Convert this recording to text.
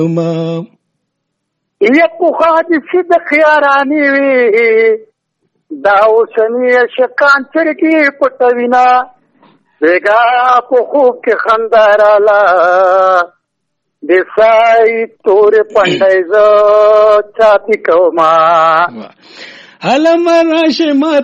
یک پخوا د صدق یارانې وي دا اوسني عاشقان چرګې پټوینا بیګا په خوب کې خندا راله د سای تورې پنډۍ زه چاپي کوما هله راشه ما